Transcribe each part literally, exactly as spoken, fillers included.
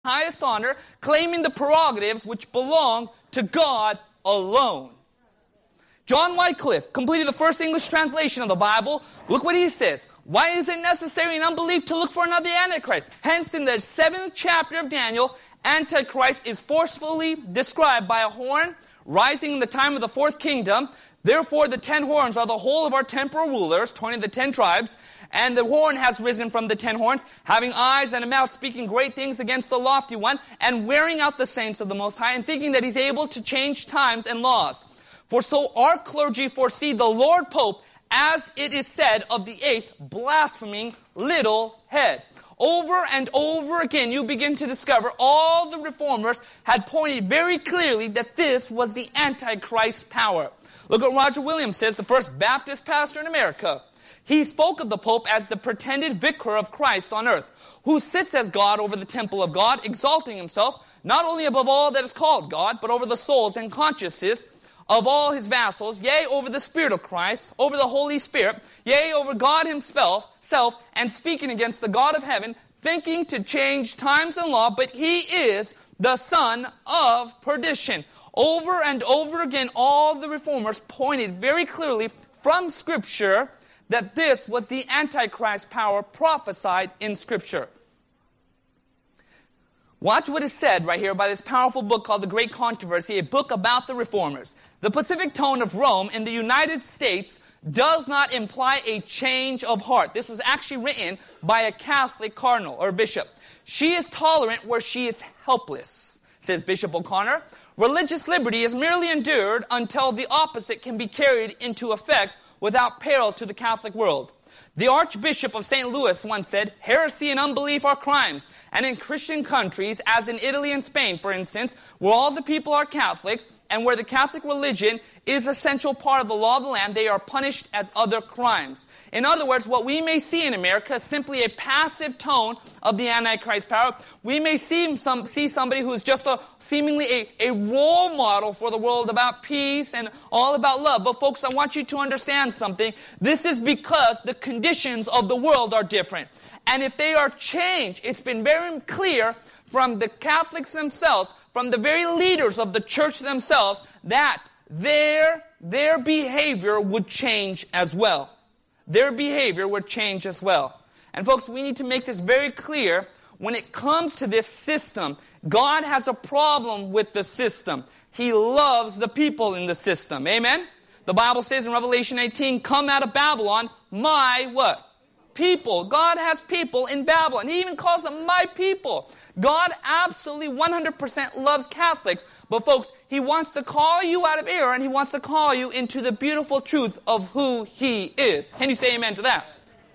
highest honor, claiming the prerogatives which belong to God alone. John Wycliffe completed the first English translation of the Bible. Look what he says. Why is it necessary in unbelief to look for another Antichrist? Hence, in the seventh chapter of Daniel, Antichrist is forcefully described by a horn rising in the time of the fourth kingdom. Therefore, the ten horns are the whole of our temporal rulers, twenty of the ten tribes, and the horn has risen from the ten horns, having eyes and a mouth, speaking great things against the lofty one, and wearing out the saints of the Most High, and thinking that he's able to change times and laws. For so our clergy foresee the Lord Pope, as it is said of the eighth, blaspheming little head. Over and over again, you begin to discover all the reformers had pointed very clearly that this was the Antichrist power. Look what Roger Williams says, the first Baptist pastor in America. He spoke of the Pope as the pretended vicar of Christ on earth, who sits as God over the temple of God, exalting himself not only above all that is called God, but over the souls and consciences of all his vassals, yea, over the Spirit of Christ, over the Holy Spirit, yea, over God himself, self, and speaking against the God of heaven, thinking to change times and law, but he is the son of perdition. Over and over again, all the reformers pointed very clearly from Scripture that this was the Antichrist power prophesied in Scripture. Watch what is said right here by this powerful book called The Great Controversy, a book about the reformers. The pacific tone of Rome in the United States does not imply a change of heart. This was actually written by a Catholic cardinal or bishop. She is tolerant where she is helpless, says Bishop O'Connor. Religious liberty is merely endured until the opposite can be carried into effect without peril to the Catholic world. The Archbishop of Saint Louis once said, heresy and unbelief are crimes, and in Christian countries, as in Italy and Spain, for instance, where all the people are Catholics, and where the Catholic religion is an essential part of the law of the land, they are punished as other crimes. In other words, what we may see in America is simply a passive tone of the Antichrist power. We may see some see somebody who is just a seemingly a, a role model for the world about peace and all about love. But folks, I want you to understand something. This is because the conditions of the world are different. And if they are changed, it's been very clear from the Catholics themselves, from the very leaders of the church themselves, that their, their behavior would change as well. Their behavior would change as well. And folks, we need to make this very clear. When it comes to this system, God has a problem with the system. He loves the people in the system. Amen? The Bible says in Revelation eighteen, come out of Babylon, my what? People. God has people in Babylon. He even calls them my people. God absolutely one hundred percent loves Catholics. But folks, He wants to call you out of error, and He wants to call you into the beautiful truth of who He is. Can you say amen to that?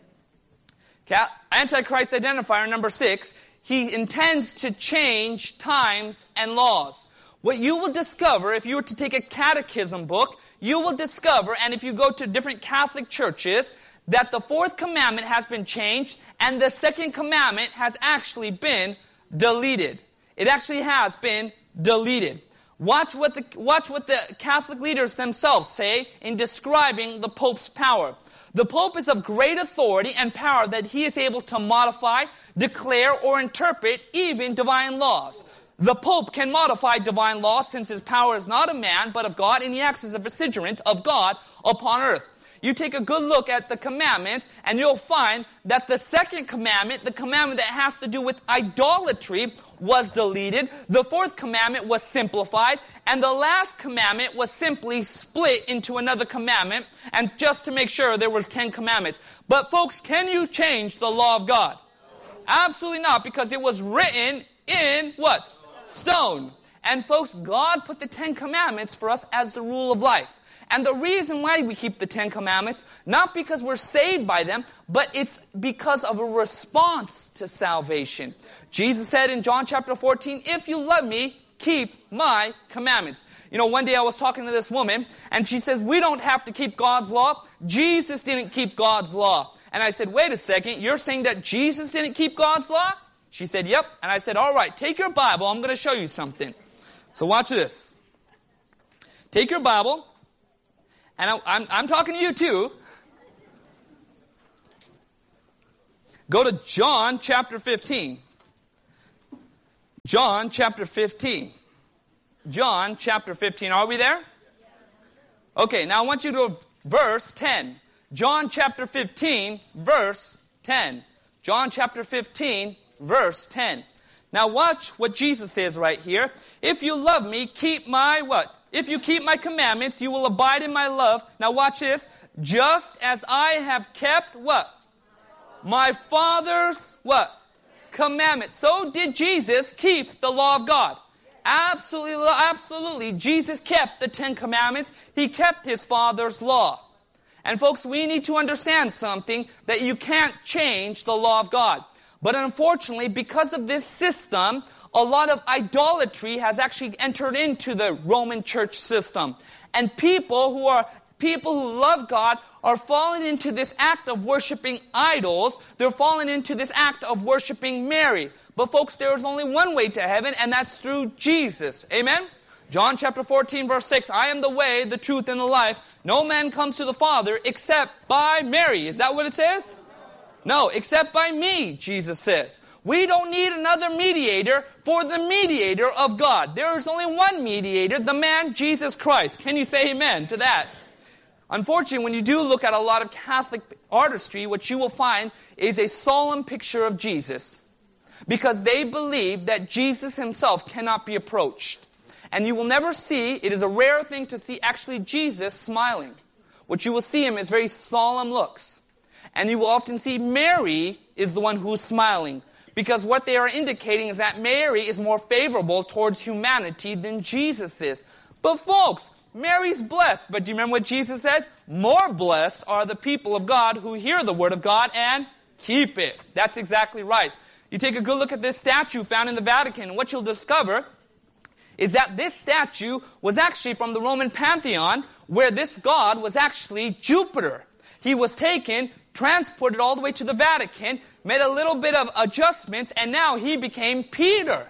Antichrist identifier number six. He intends to change times and laws. What you will discover if you were to take a catechism book, you will discover, and if you go to different Catholic churches, that the fourth commandment has been changed and the second commandment has actually been deleted. It actually has been deleted. Watch what the, watch what the Catholic leaders themselves say in describing the Pope's power. The Pope is of great authority and power that he is able to modify, declare, or interpret even divine laws. The Pope can modify divine law since his power is not of man but of God, and he acts as a vicegerent of God upon earth. You take a good look at the commandments, and you'll find that the second commandment, the commandment that has to do with idolatry, was deleted. The fourth commandment was simplified, and the last commandment was simply split into another commandment, and just to make sure there was ten commandments. But folks, can you change the law of God? Absolutely not, because it was written in what? Stone. And folks, God put the Ten Commandments for us as the rule of life. And the reason why we keep the Ten Commandments, not because we're saved by them, but it's because of a response to salvation. Jesus said in John chapter fourteen, if you love me, keep my commandments. You know, one day I was talking to this woman, and she says, we don't have to keep God's law. Jesus didn't keep God's law. And I said, wait a second, you're saying that Jesus didn't keep God's law? She said, yep. And I said, all right, take your Bible. I'm going to show you something. So watch this. Take your Bible. And I, I'm, I'm talking to you too. Go to John chapter fifteen. John chapter fifteen. John chapter fifteen. Are we there? Okay, now I want you to verse ten. John chapter fifteen, verse ten. John chapter fifteen, verse ten. Now watch what Jesus says right here. If you love me, keep my what? If you keep my commandments, you will abide in my love. Now watch this. Just as I have kept what? My Father's what? Commandments. So did Jesus keep the law of God. Absolutely, absolutely. Jesus kept the Ten Commandments. He kept his Father's law. And folks, we need to understand something, that you can't change the law of God. But unfortunately, because of this system, a lot of idolatry has actually entered into the Roman church system. And people who are people who love God are falling into this act of worshiping idols. They're falling into this act of worshiping Mary. But folks, there is only one way to heaven, and that's through Jesus. Amen? John chapter fourteen, verse six, I am the way, the truth, and the life. No man comes to the Father except by Mary. Is that what it says? No, except by me, Jesus says. We don't need another mediator for the mediator of God. There is only one mediator, the man Jesus Christ. Can you say amen to that? Unfortunately, when you do look at a lot of Catholic artistry, what you will find is a solemn picture of Jesus. Because they believe that Jesus himself cannot be approached. And you will never see, it is a rare thing to see actually Jesus smiling. What you will see him is very solemn looks. And you will often see Mary is the one who's smiling. Because what they are indicating is that Mary is more favorable towards humanity than Jesus is. But folks, Mary's blessed. But do you remember what Jesus said? More blessed are the people of God who hear the word of God and keep it. That's exactly right. You take a good look at this statue found in the Vatican, and what you'll discover is that this statue was actually from the Roman Pantheon, where this god was actually Jupiter. He was taken, transported all the way to the Vatican, made a little bit of adjustments, and now he became Peter.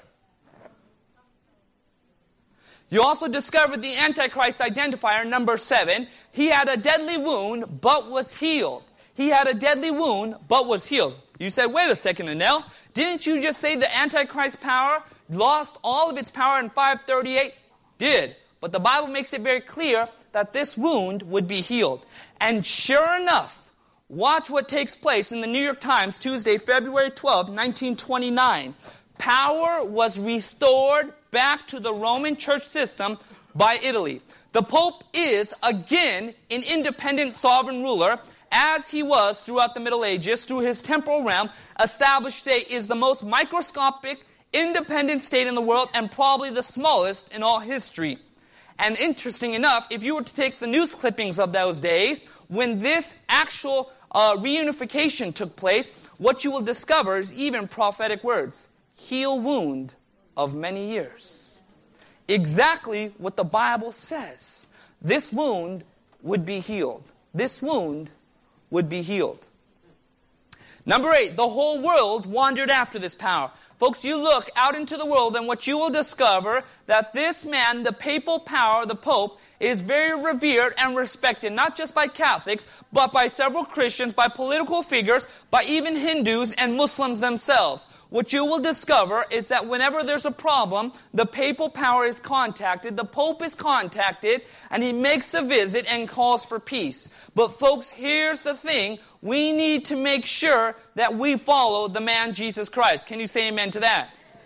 You also discovered the Antichrist identifier, number seven. He had a deadly wound, but was healed. He had a deadly wound, but was healed. You said, wait a second, Anel. Didn't you just say the Antichrist power lost all of its power in five thirty-eight? Did. But the Bible makes it very clear that this wound would be healed. And sure enough, watch what takes place in the New York Times, Tuesday, February twelfth, nineteen twenty-nine. Power was restored back to the Roman church system by Italy. The Pope is, again, an independent sovereign ruler, as he was throughout the Middle Ages, through his temporal realm. Established state is the most microscopic, independent state in the world, and probably the smallest in all history. And interesting enough, if you were to take the news clippings of those days, when this actual uh, reunification took place, what you will discover is even prophetic words. Heal wound of many years. Exactly what the Bible says. This wound would be healed. This wound would be healed. Number eight, the whole world wandered after this power. Folks, you look out into the world and what you will discover that this man, the papal power, the Pope, is very revered and respected, not just by Catholics, but by several Christians, by political figures, by even Hindus and Muslims themselves. What you will discover is that whenever there's a problem, the papal power is contacted, the Pope is contacted, and he makes a visit and calls for peace. But folks, here's the thing. We need to make sure that we follow the man Jesus Christ. Can you say amen to that?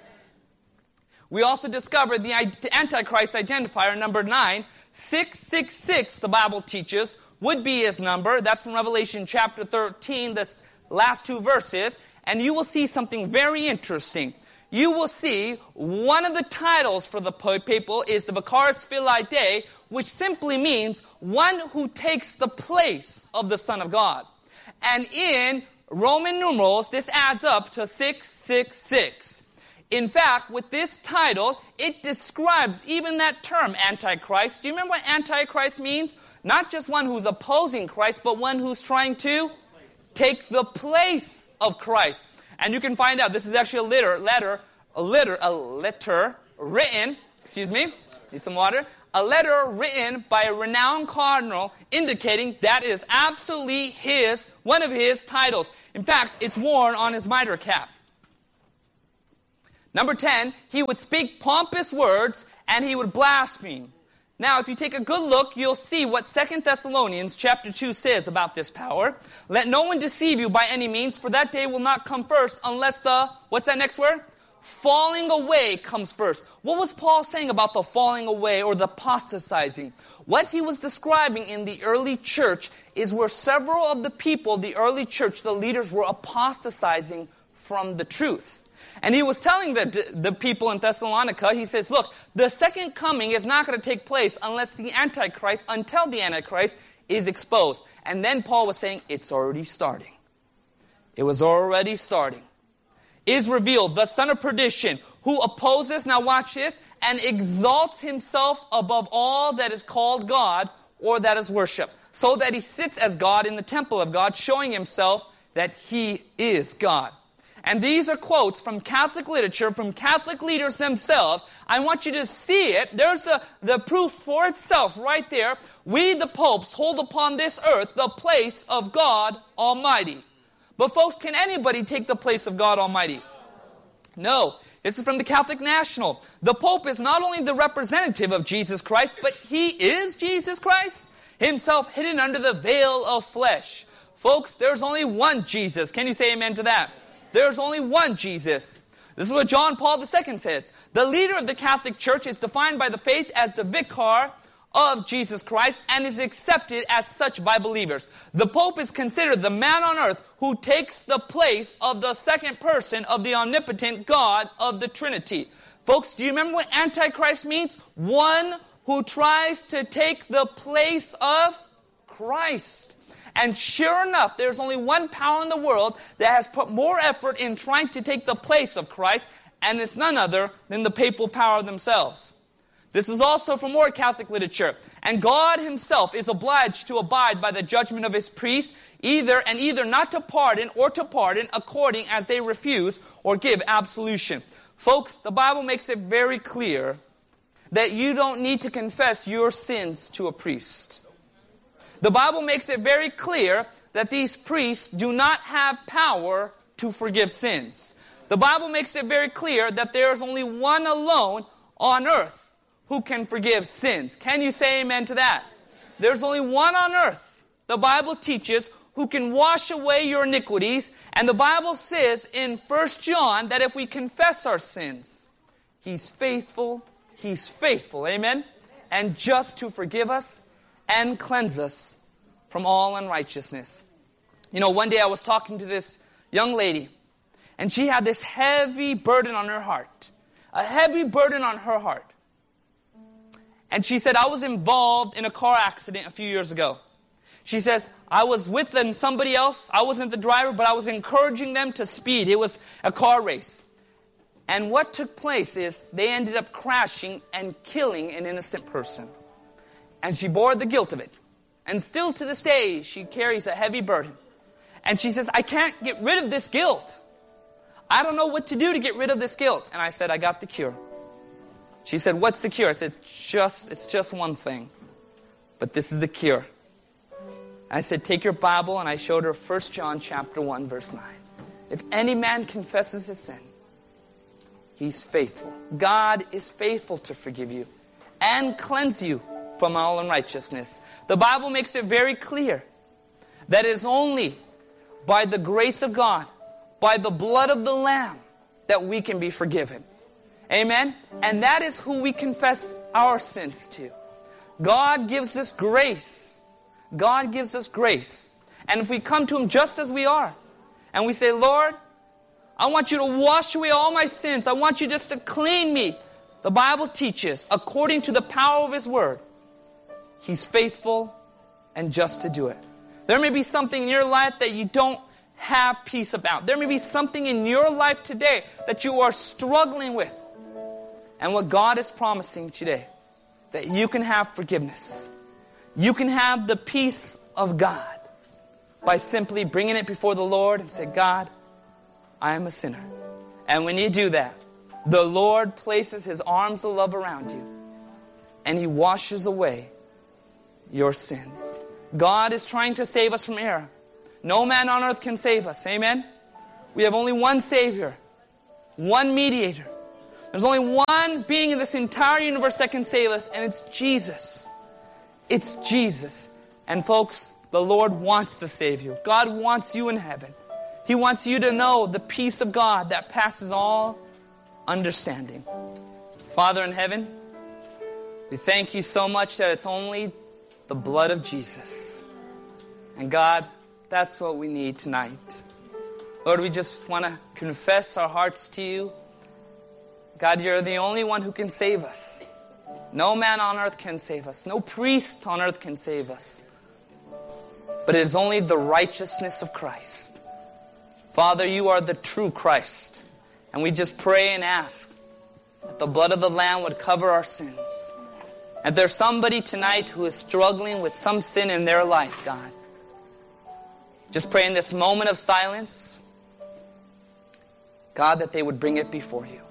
We also discovered the Antichrist identifier, number nine. six six six, the Bible teaches, would be his number. That's from Revelation chapter thirteen, the last two verses. And you will see something very interesting. You will see one of the titles for the papal is the Vicarius Filii Dei, which simply means one who takes the place of the Son of God. And in Roman numerals, this adds up to six six six. In fact, with this title, it describes even that term, Antichrist. Do you remember what Antichrist means? Not just one who's opposing Christ, but one who's trying to take the place of Christ. And you can find out, this is actually a letter, letter, a letter, a letter written, excuse me, need some water, a letter written by a renowned cardinal indicating that is absolutely his, one of his titles. In fact, it's worn on his mitre cap. Number ten, he would speak pompous words and he would blaspheme. Now, if you take a good look, you'll see what Second Thessalonians chapter two says about this power. Let no one deceive you by any means, for that day will not come first unless the, what's that next word? Falling away comes first. What was Paul saying about the falling away or the apostatizing? What he was describing in the early church is where several of the people, the early church, the leaders were apostatizing from the truth. And he was telling the, the people in Thessalonica, he says, look, the second coming is not going to take place unless the Antichrist, until the Antichrist is exposed. And then Paul was saying, it's already starting. It was already starting. Is revealed, the son of perdition, who opposes, now watch this, and exalts himself above all that is called God or that is worship, so that he sits as God in the temple of God, showing himself that he is God. And these are quotes from Catholic literature, from Catholic leaders themselves. I want you to see it. There's the, the proof for itself right there. We, the popes, hold upon this earth the place of God Almighty. But folks, can anybody take the place of God Almighty? No. This is from the Catholic National. The Pope is not only the representative of Jesus Christ, but he is Jesus Christ, himself hidden under the veil of flesh. Folks, there's only one Jesus. Can you say amen to that? There's only one Jesus. This is what John Paul the Second says. The leader of the Catholic Church is defined by the faith as the vicar of Jesus Christ and is accepted as such by believers. The Pope is considered the man on earth who takes the place of the second person of the omnipotent God of the Trinity. Folks, do you remember what Antichrist means? One who tries to take the place of Christ. And sure enough, there's only one power in the world that has put more effort in trying to take the place of Christ, and it's none other than the papal power themselves. This is also from more Catholic literature. And God himself is obliged to abide by the judgment of his priests, either and either not to pardon or to pardon according as they refuse or give absolution. Folks, the Bible makes it very clear that you don't need to confess your sins to a priest. The Bible makes it very clear that these priests do not have power to forgive sins. The Bible makes it very clear that there is only one alone on earth who can forgive sins. Can you say amen to that? There's only one on earth, the Bible teaches, who can wash away your iniquities. And the Bible says in First John that if we confess our sins, he's faithful, he's faithful, amen, and just to forgive us and cleanse us from all unrighteousness. You know, one day I was talking to this young lady, and she had this heavy burden on her heart. A heavy burden on her heart. And she said, I was involved in a car accident a few years ago. She says, I was with them, somebody else. I wasn't the driver, but I was encouraging them to speed. It was a car race. And what took place is they ended up crashing and killing an innocent person. And she bore the guilt of it. And still to this day, she carries a heavy burden. And she says, I can't get rid of this guilt. I don't know what to do to get rid of this guilt. And I said, I got the cure. She said, what's the cure? I said, just, it's just one thing. But this is the cure. I said, take your Bible, and I showed her First John chapter one, verse nine. If any man confesses his sin, he's faithful. God is faithful to forgive you and cleanse you from all unrighteousness. The Bible makes it very clear that it is only by the grace of God, by the blood of the Lamb, that we can be forgiven. Amen? And that is who we confess our sins to. God gives us grace. God gives us grace. And if we come to him just as we are, and we say, Lord, I want you to wash away all my sins. I want you just to clean me. The Bible teaches, according to the power of his word, he's faithful and just to do it. There may be something in your life that you don't have peace about. There may be something in your life today that you are struggling with. And what God is promising today, that you can have forgiveness. You can have the peace of God by simply bringing it before the Lord and say, God, I am a sinner. And when you do that, the Lord places his arms of love around you and he washes away your sins. God is trying to save us from error. No man on earth can save us. Amen? We have only one Savior, one mediator, There's only one being in this entire universe that can save us, and it's Jesus. It's Jesus. And folks, the Lord wants to save you. God wants you in heaven. He wants you to know the peace of God that passes all understanding. Father in heaven, we thank you so much that it's only the blood of Jesus. And God, that's what we need tonight. Lord, we just want to confess our hearts to you. God, you're the only one who can save us. No man on earth can save us. No priest on earth can save us. But it is only the righteousness of Christ. Father, you are the true Christ. And we just pray and ask that the blood of the Lamb would cover our sins. If there's somebody tonight who is struggling with some sin in their life, God, just pray in this moment of silence, God, that they would bring it before you.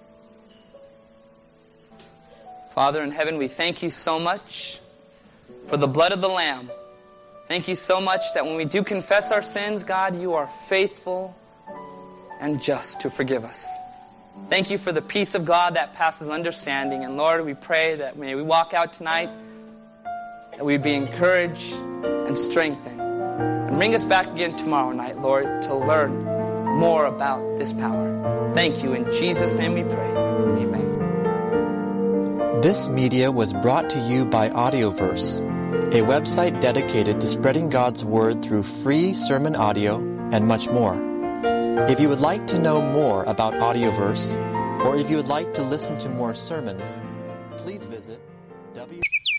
Father in heaven, we thank you so much for the blood of the Lamb. Thank you so much that when we do confess our sins, God, you are faithful and just to forgive us. Thank you for the peace of God that passes understanding. And Lord, we pray that may we walk out tonight, that we be encouraged and strengthened. And bring us back again tomorrow night, Lord, to learn more about this power. Thank you. In Jesus' name we pray. Amen. This media was brought to you by Audioverse, a website dedicated to spreading God's Word through free sermon audio and much more. If you would like to know more about Audioverse, or if you would like to listen to more sermons, please visit w.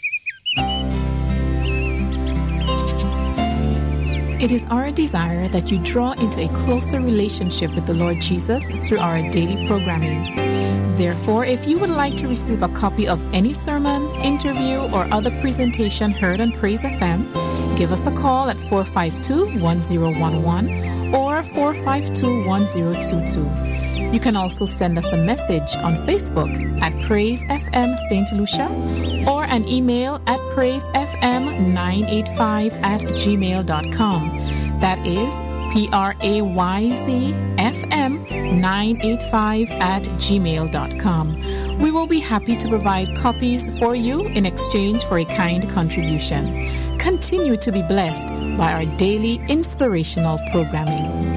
It is our desire that you draw into a closer relationship with the Lord Jesus through our daily programming. Therefore, if you would like to receive a copy of any sermon, interview, or other presentation heard on Praise F M, give us a call at four five two, one zero one one or four five two, one zero two two. You can also send us a message on Facebook at Praise F M Saint Lucia or an email at praise f m nine eight five at gmail dot com. That is P R A Y Z F M nine eight five at gmail dot com. We will be happy to provide copies for you in exchange for a kind contribution. Continue to be blessed by our daily inspirational programming.